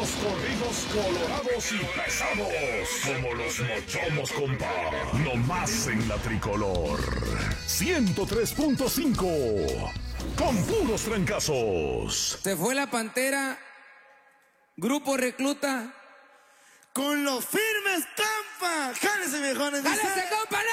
corridos colorados y pesados, como los mochomos, compa. No más en la tricolor. 103.5. Con puros trancazos. Se fue la Pantera. Grupo Recluta. Con los firmes Tampa. Jálese, viejones. ¡Jálese, compa!